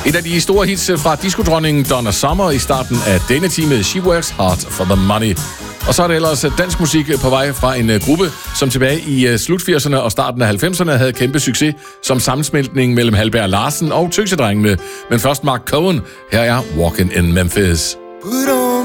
Et af de store hits fra diskodronningen Donna Summer i starten af denne time, She Works Hard for the Money. Og så er det ellers dansk musik på vej fra en gruppe, som tilbage i slut 80'erne og starten af 90'erne havde kæmpe succes som sammensmeltning mellem Halberg Larsen og Tøsedrengene. Men først Mark Cohen, her er Walking in Memphis.